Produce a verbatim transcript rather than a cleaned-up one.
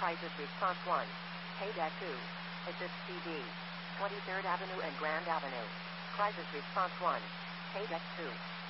Crisis Response one. Payback two. Assist P D. twenty-third Avenue and Grand Avenue. Crisis Response one. Payback two.